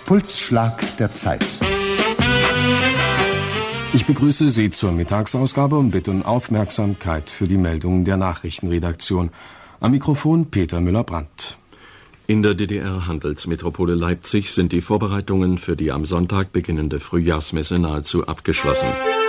Pulsschlag der Zeit. Ich begrüße Sie zur Mittagsausgabe und bitte um Aufmerksamkeit für die Meldungen der Nachrichtenredaktion. Am Mikrofon Peter Müller-Brandt. In der DDR-Handelsmetropole Leipzig sind die Vorbereitungen für die am Sonntag beginnende Frühjahrsmesse nahezu abgeschlossen.